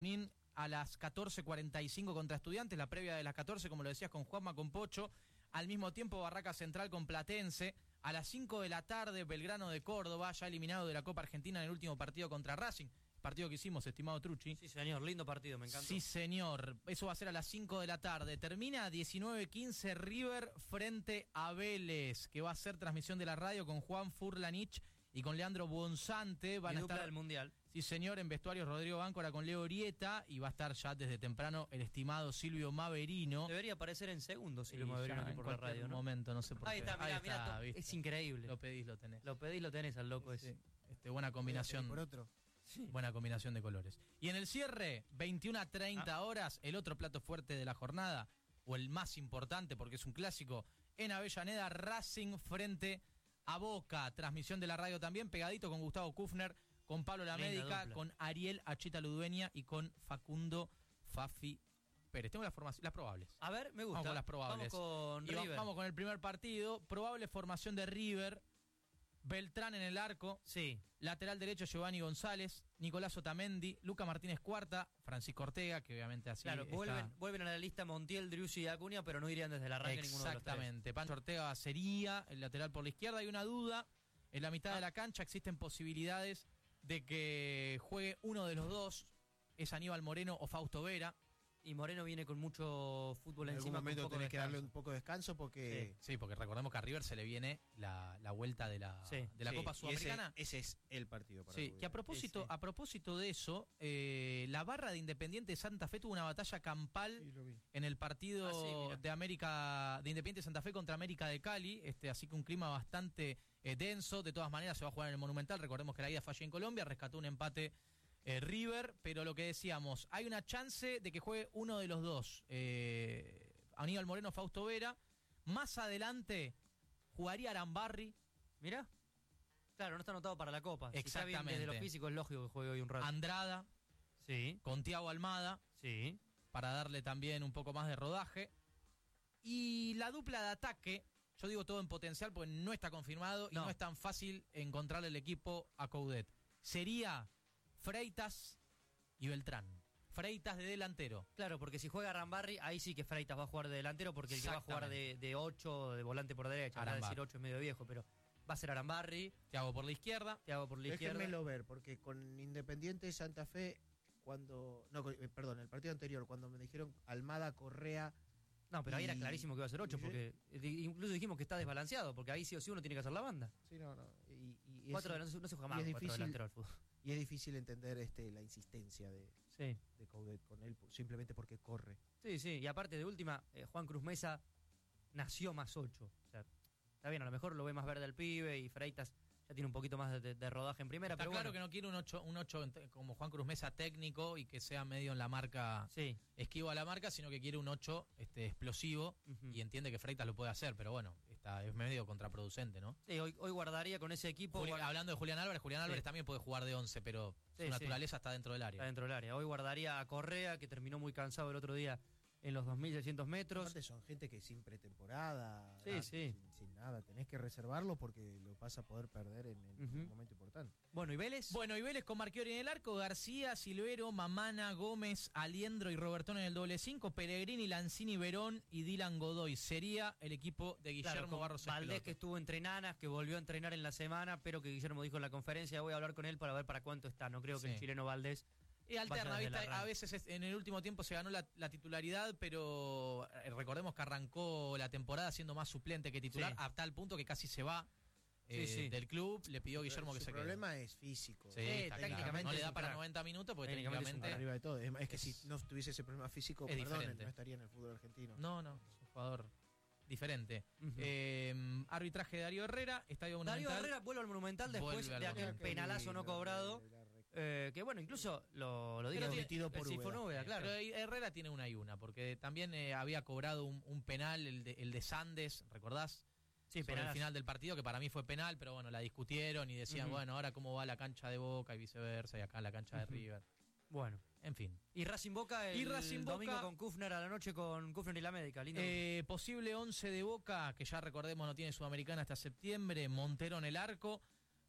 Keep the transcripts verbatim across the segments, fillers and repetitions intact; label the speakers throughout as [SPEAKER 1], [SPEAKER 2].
[SPEAKER 1] Junín a las catorce cuarenta y cinco contra Estudiantes, la previa de las catorce, como lo decías, con Juanma, con Pocho. Al mismo tiempo, Barraca Central con Platense. A las cinco de la tarde, Belgrano de Córdoba, ya eliminado de la Copa Argentina en el último partido contra Racing. Partido que hicimos, estimado Trucci.
[SPEAKER 2] Sí, señor, lindo partido, me encantó.
[SPEAKER 1] Sí, señor. Eso va a ser a las cinco de la tarde. Termina a diecinueve quince River frente a Vélez, que va a ser transmisión de la radio con Juan Furlanich y con Leandro Bonzante. Van
[SPEAKER 2] y
[SPEAKER 1] a
[SPEAKER 2] dupla
[SPEAKER 1] estar
[SPEAKER 2] del Mundial.
[SPEAKER 1] Sí, señor, en vestuarios Rodrigo Báncora con Leo Orieta, y va a estar ya desde temprano el estimado Silvio Maverino.
[SPEAKER 2] Debería aparecer en segundo Silvio
[SPEAKER 1] Y
[SPEAKER 2] Maverino
[SPEAKER 1] ya
[SPEAKER 2] aquí
[SPEAKER 1] en
[SPEAKER 2] por la
[SPEAKER 1] cualquier
[SPEAKER 2] radio, ¿no?
[SPEAKER 1] momento, no sé por
[SPEAKER 2] Ahí
[SPEAKER 1] qué.
[SPEAKER 2] está, mirá,
[SPEAKER 1] Ahí
[SPEAKER 2] mirá,
[SPEAKER 1] está,
[SPEAKER 2] to-
[SPEAKER 1] ¿viste?
[SPEAKER 2] es increíble.
[SPEAKER 1] Lo pedís, lo tenés.
[SPEAKER 2] Lo pedís, lo tenés al loco
[SPEAKER 1] Sí,
[SPEAKER 2] ese.
[SPEAKER 1] este, buena combinación.
[SPEAKER 3] Por otro.
[SPEAKER 2] Sí.
[SPEAKER 1] Buena combinación de colores. Y en el cierre, veintiuna a treinta
[SPEAKER 2] Ah.
[SPEAKER 1] horas, el otro plato fuerte de la jornada, o el más importante porque es un clásico, en Avellaneda, Racing frente a Boca. Transmisión de la radio también, pegadito con Gustavo Kufner, con Pablo La
[SPEAKER 2] Linda
[SPEAKER 1] Médica,
[SPEAKER 2] dupla.
[SPEAKER 1] con Ariel Achita Ludueña y con Facundo Fafi Pérez. Tengo las formaciones, las probables.
[SPEAKER 2] A ver, me gusta.
[SPEAKER 1] Vamos con las probables.
[SPEAKER 2] Vamos con
[SPEAKER 1] Y va-
[SPEAKER 2] River.
[SPEAKER 1] vamos con el primer partido. Probable formación de River. Beltrán en el arco.
[SPEAKER 2] Sí.
[SPEAKER 1] Lateral derecho Giovanni González. Nicolás Otamendi. Luca Martínez Cuarta. Francisco Ortega, que obviamente así
[SPEAKER 2] Claro,
[SPEAKER 1] está.
[SPEAKER 2] vuelven, vuelven a la lista Montiel, Driussi y Acuña, pero no irían desde el arranque ninguno de los tres.
[SPEAKER 1] Exactamente. Pancho Ortega sería el lateral por la izquierda. Hay una duda. En la mitad
[SPEAKER 2] Ah.
[SPEAKER 1] de la cancha existen posibilidades de que juegue uno de los dos. Es Aníbal Moreno o Fausto Vera.
[SPEAKER 2] Y Moreno viene con mucho fútbol
[SPEAKER 3] En algún
[SPEAKER 2] encima. con
[SPEAKER 3] momento
[SPEAKER 2] poco
[SPEAKER 3] tenés que
[SPEAKER 2] descanso.
[SPEAKER 3] darle un poco de descanso porque...
[SPEAKER 1] Sí, porque recordemos que a River se le viene la, la vuelta de la,
[SPEAKER 2] Sí.
[SPEAKER 1] de la
[SPEAKER 3] Sí,
[SPEAKER 1] Copa
[SPEAKER 3] y
[SPEAKER 1] Sudamericana.
[SPEAKER 3] Ese, ese es el partido para
[SPEAKER 1] Sí,
[SPEAKER 3] Rubio.
[SPEAKER 1] que a propósito,
[SPEAKER 2] Ese.
[SPEAKER 1] a propósito de eso, eh, la barra de Independiente Santa Fe tuvo una batalla campal
[SPEAKER 3] Sí, lo vi.
[SPEAKER 1] en el partido
[SPEAKER 2] Ah, sí, mira.
[SPEAKER 1] de América, de Independiente Santa Fe contra América de Cali, este, así que un clima bastante eh, denso. De todas maneras se va a jugar en el Monumental. Recordemos que la ida fue allí en Colombia, rescató un empate eh, River, pero lo que decíamos, hay una chance de que juegue uno de los dos, eh, Aníbal Moreno, Fausto Vera. Más adelante jugaría Arambarri,
[SPEAKER 2] Mirá. Claro, no está anotado para la Copa. Si está bien
[SPEAKER 1] Exactamente.
[SPEAKER 2] desde lo físico, es lógico que juegue hoy un rato.
[SPEAKER 1] Andrada,
[SPEAKER 2] Sí,
[SPEAKER 1] con Thiago Almada,
[SPEAKER 2] sí.
[SPEAKER 1] para darle también un poco más de rodaje. Y la dupla de ataque, yo digo todo en potencial porque no está confirmado y
[SPEAKER 2] No.
[SPEAKER 1] no es tan fácil encontrarle el equipo a Coudet. Sería Freitas y Beltrán. Freitas de delantero.
[SPEAKER 2] Claro, porque si juega Arambarri, ahí sí que Freitas va a jugar de delantero, porque el que va a jugar de, de ocho, de volante por derecha, ahora
[SPEAKER 1] Arambarri.
[SPEAKER 2] decir ocho es medio viejo, pero va a ser Arambarri,
[SPEAKER 1] Thiago por la izquierda.
[SPEAKER 2] Thiago por la izquierda.
[SPEAKER 3] Déjenmelo ver, porque con Independiente Santa Fe, cuando... No, con- eh, perdón, el partido anterior, cuando me dijeron Almada, Correa...
[SPEAKER 2] No, pero ahí era
[SPEAKER 3] Y-
[SPEAKER 2] clarísimo que iba a ser ocho,
[SPEAKER 3] y-
[SPEAKER 2] porque eh, di- incluso dijimos que está desbalanceado, porque ahí sí o sí uno tiene que hacer la banda.
[SPEAKER 3] Sí, no, no. Y, y
[SPEAKER 2] Cuatro
[SPEAKER 3] es,
[SPEAKER 2] delanteros, no se juega
[SPEAKER 3] y
[SPEAKER 2] más
[SPEAKER 3] es
[SPEAKER 2] con cuatro
[SPEAKER 3] difícil-
[SPEAKER 2] delanteros al fútbol.
[SPEAKER 3] y es difícil entender este la insistencia de,
[SPEAKER 2] Sí.
[SPEAKER 3] de Coudet con él, simplemente porque corre.
[SPEAKER 2] Sí, sí, y aparte de última, eh, Juan Cruz Mesa nació más ocho. O sea, está bien, a lo mejor lo ve más verde el pibe y Freitas ya tiene un poquito más de, de- de rodaje en primera,
[SPEAKER 1] Está
[SPEAKER 2] pero
[SPEAKER 1] claro
[SPEAKER 2] bueno.
[SPEAKER 1] que no quiere un ocho, un ocho ent- como Juan Cruz Mesa técnico y que sea medio en la marca,
[SPEAKER 2] Sí,
[SPEAKER 1] esquivo a la marca, sino que quiere un ocho este, explosivo.
[SPEAKER 2] Ujú.
[SPEAKER 1] Y entiende que Freitas lo puede hacer, pero bueno, está, es medio contraproducente, ¿no?
[SPEAKER 2] sí, hoy, hoy guardaría con ese equipo.
[SPEAKER 1] Juli-
[SPEAKER 2] guard-
[SPEAKER 1] hablando de Julián Álvarez, Julián Álvarez
[SPEAKER 2] Sí.
[SPEAKER 1] también puede jugar de once, pero
[SPEAKER 2] Sí,
[SPEAKER 1] su
[SPEAKER 2] sí.
[SPEAKER 1] naturaleza está dentro del área.
[SPEAKER 2] Está dentro del área. Hoy guardaría a Correa, que terminó muy cansado el otro día en los dos mil seiscientos metros.
[SPEAKER 3] Aparte son gente que sin pretemporada,
[SPEAKER 2] Sí,
[SPEAKER 3] ah,
[SPEAKER 2] sí.
[SPEAKER 3] Sin, sin nada, tenés que reservarlo porque lo vas a poder perder en, en
[SPEAKER 2] Ujú.
[SPEAKER 3] un momento importante.
[SPEAKER 2] Bueno, ¿y Vélez?
[SPEAKER 1] Bueno, y Vélez con Marchiori en el arco, García, Silvero, Mamana, Gómez, Aliendro y Robertón en el doble cinco, Pellegrini, Lanzini, Verón y Dylan Godoy. Sería el equipo de Guillermo
[SPEAKER 2] Claro, con
[SPEAKER 1] Barros
[SPEAKER 2] Valdés,
[SPEAKER 1] Esqueloto.
[SPEAKER 2] que estuvo en Trenanas, que volvió a entrenar en la semana, pero que Guillermo dijo en la conferencia, voy a hablar con él para ver para cuánto está. No creo que
[SPEAKER 1] Sí.
[SPEAKER 2] el chileno Valdés...
[SPEAKER 1] Y alterna,
[SPEAKER 2] Vaya desde
[SPEAKER 1] ¿viste?
[SPEAKER 2] el arranque.
[SPEAKER 1] A veces es- en el último tiempo se ganó la, la titularidad, pero eh, recordemos que arrancó la temporada siendo más suplente que titular,
[SPEAKER 2] Sí.
[SPEAKER 1] a tal punto que casi se va eh,
[SPEAKER 2] Sí, sí.
[SPEAKER 1] del club. Le pidió a Guillermo que
[SPEAKER 3] Su
[SPEAKER 1] se quede.
[SPEAKER 3] problema es físico.
[SPEAKER 1] Sí,
[SPEAKER 2] Sí,
[SPEAKER 1] está claro.
[SPEAKER 2] técnicamente
[SPEAKER 1] no le
[SPEAKER 2] es
[SPEAKER 1] da
[SPEAKER 2] un
[SPEAKER 1] para
[SPEAKER 2] crack.
[SPEAKER 1] noventa minutos porque
[SPEAKER 2] Técnicamente es un
[SPEAKER 1] técnicamente...
[SPEAKER 3] Arriba de todo. Es, es que
[SPEAKER 1] Es-
[SPEAKER 3] si no tuviese ese problema físico,
[SPEAKER 1] es
[SPEAKER 3] perdón,
[SPEAKER 1] diferente.
[SPEAKER 3] no estaría en el fútbol argentino.
[SPEAKER 1] No, no, es un jugador diferente.
[SPEAKER 2] Ujú.
[SPEAKER 1] Eh, arbitraje de Darío Herrera, Estadio Monumental.
[SPEAKER 2] Darío Herrera vuelve al Monumental después
[SPEAKER 1] Vuelve al
[SPEAKER 2] de aquel
[SPEAKER 1] Monumental.
[SPEAKER 2] penalazo no cobrado. Eh, que bueno, incluso lo, lo digo.
[SPEAKER 1] Pero
[SPEAKER 3] omitido por
[SPEAKER 2] Sí, fue
[SPEAKER 3] Úbeda.
[SPEAKER 2] Úbeda, claro.
[SPEAKER 1] Pero Herrera tiene una y una, porque también eh, había cobrado un, un penal, el de, el de Sandes, ¿recordás?
[SPEAKER 2] Sí,
[SPEAKER 1] Sobre el
[SPEAKER 2] penalazo.
[SPEAKER 1] final del partido, que para mí fue penal, pero bueno, la discutieron y decían,
[SPEAKER 2] Ujú.
[SPEAKER 1] bueno, ahora cómo va la cancha de Boca y viceversa, y acá la cancha de
[SPEAKER 2] Ujú.
[SPEAKER 1] River.
[SPEAKER 2] Bueno.
[SPEAKER 1] En fin.
[SPEAKER 2] Y Racing Boca el
[SPEAKER 1] Y Racing Boca-
[SPEAKER 2] domingo con Kufner a la noche con Kufner y la Médica. Lindo.
[SPEAKER 1] Eh, posible once de Boca, que ya recordemos no tiene Sudamericana hasta septiembre, Montero en el arco,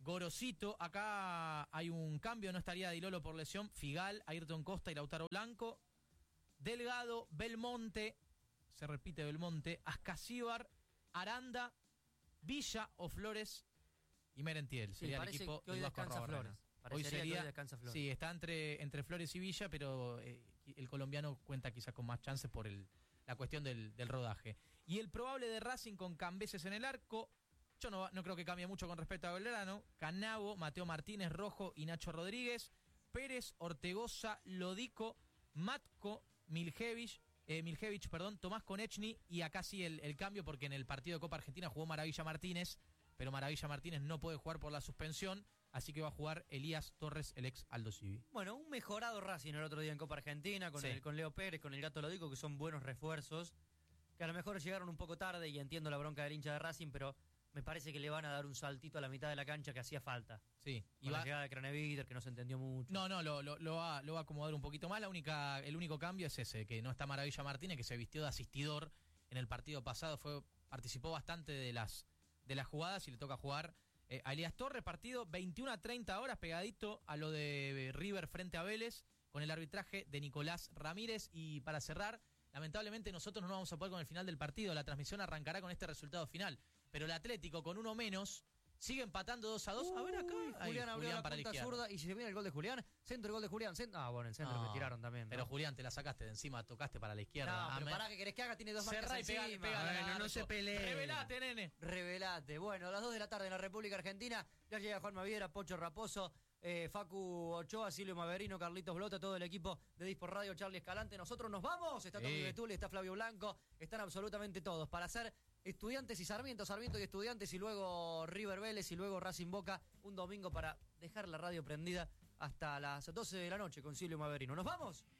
[SPEAKER 1] Gorosito, acá hay un cambio, no estaría Di Lolo por lesión, Figal, Ayrton Costa y Lautaro Blanco, Delgado, Belmonte, se repite Belmonte, Ascasíbar, Aranda, Villa o Flores y Merentiel.
[SPEAKER 2] Sí,
[SPEAKER 1] sería el
[SPEAKER 2] parece
[SPEAKER 1] equipo
[SPEAKER 2] que hoy
[SPEAKER 1] del Vasco
[SPEAKER 2] descansa
[SPEAKER 1] Arrobarrena.
[SPEAKER 2] Flores. Hoy sería que hoy descansa Flores.
[SPEAKER 1] Sí, está entre, entre Flores y Villa, pero eh, el colombiano cuenta quizás con más chances por el, la cuestión del, del rodaje. Y el probable de Racing con Cambeses en el arco, yo no, no creo que cambie mucho con respecto a Belgrano. Canavo, Mateo Martínez, Rojo y Nacho Rodríguez, Pérez, Ortegoza, Lodico, Matko, Miljevich, eh, Miljevich, perdón, Tomás Konechny, y acá sí el, el cambio porque en el partido de Copa Argentina jugó Maravilla Martínez, pero Maravilla Martínez no puede jugar por la suspensión, así que va a jugar Elías Torres, el ex Aldo Civi.
[SPEAKER 2] Bueno, un mejorado Racing el otro día en Copa Argentina, con,
[SPEAKER 1] Sí.
[SPEAKER 2] el, con Leo Pérez, con el Gato Lodico, que son buenos refuerzos, que a lo mejor llegaron un poco tarde y entiendo la bronca del hincha de Racing, pero me parece que le van a dar un saltito a la mitad de la cancha que hacía falta.
[SPEAKER 1] Sí, y
[SPEAKER 2] Con
[SPEAKER 1] va,
[SPEAKER 2] la llegada de Craneviter, que no se entendió mucho.
[SPEAKER 1] no, no, lo, lo, lo, va, lo va a acomodar un poquito más. La única, el único cambio es ese, que no está Maravilla Martínez, que se vistió de asistidor en el partido pasado, fue participó bastante de las, de las jugadas y le toca jugar eh, a Elías Torres. Partido veintiuna a treinta horas, pegadito a lo de River frente a Vélez, con el arbitraje de Nicolás Ramírez. Y para cerrar, lamentablemente nosotros no vamos a poder con el final del partido, la transmisión arrancará con este resultado final, pero el Atlético con uno menos sigue empatando dos a dos. A ver acá.
[SPEAKER 2] Uy,
[SPEAKER 1] Ahí,
[SPEAKER 2] Julián abrió la
[SPEAKER 1] para
[SPEAKER 2] punta
[SPEAKER 1] izquierda.
[SPEAKER 2] zurda y se viene el gol de Julián. Centro, el gol de Julián. Centro. Ah, bueno, en centro
[SPEAKER 1] No,
[SPEAKER 2] me tiraron también, ¿no?
[SPEAKER 1] Pero Julián, te la sacaste de encima, tocaste para la izquierda.
[SPEAKER 2] No,
[SPEAKER 1] Ah,
[SPEAKER 2] pero
[SPEAKER 1] me-
[SPEAKER 2] pará, que querés que haga, tiene dos marcas
[SPEAKER 1] Cerrá y pegale,
[SPEAKER 2] encima.
[SPEAKER 1] pegale,
[SPEAKER 3] Bueno,
[SPEAKER 1] Garzo.
[SPEAKER 3] no se peleen.
[SPEAKER 1] Revelate, nene.
[SPEAKER 2] Revelate. Bueno, a las dos de la tarde en la República Argentina ya llega Juan Maviera, Pocho Raposo, eh, Facu Ochoa, Silvio Maverino, Carlitos Blota, todo el equipo de Dispor Radio, Charlie Escalante. Nosotros nos vamos. Está Tommy
[SPEAKER 1] Sí.
[SPEAKER 2] Betuli, está Flavio Blanco. Están absolutamente todos para hacer Estudiantes y Sarmiento, Sarmiento y Estudiantes, y luego River Vélez, y luego Racing Boca. Un domingo para dejar la radio prendida hasta las doce de la noche con Silvio Maverino. ¿Nos vamos?